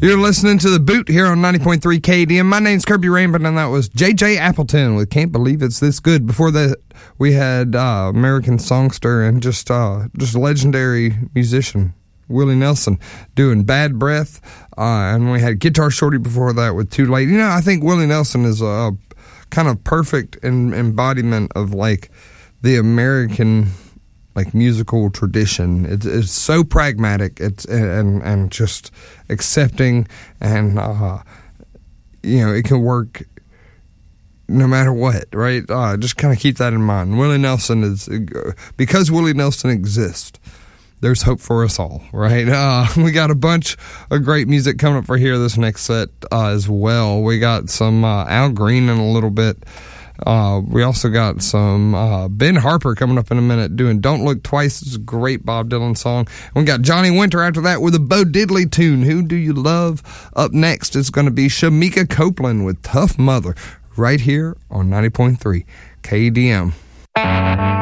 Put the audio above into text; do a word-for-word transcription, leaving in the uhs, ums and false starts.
You're listening to The Boot here on ninety point three K D M. My name's Kirby Rainbow, and that was J J Appleton with Can't Believe It's This Good. Before that, we had uh, American songster and just uh, just legendary musician Willie Nelson doing Bad Breath. Uh, and we had Guitar Shorty before that with Too Late. You know, I think Willie Nelson is a kind of perfect in, embodiment of, like, the American... like musical tradition. It's, it's so pragmatic. It's and and just accepting, and uh, you know, it can work no matter what, right? Uh, just kind of keep that in mind. Willie Nelson is because Willie Nelson exists. There's hope for us all, right? Uh, we got a bunch of great music coming up for here this next set uh, as well. We got some uh, Al Green in a little bit. Uh, we also got some uh, Ben Harper coming up in a minute doing Don't Look Twice. It's a great Bob Dylan song. And we got Johnny Winter after that with a Bo Diddley tune. Who Do You Love? Up next is going to be Shamika Copeland with Tough Mother right here on ninety point three K D M.